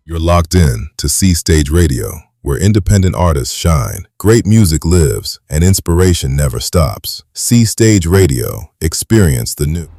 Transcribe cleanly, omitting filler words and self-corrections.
You're locked in to C Stage Radio, where independent artists shine, great music lives, and inspiration never stops. C Stage Radio, experience the new.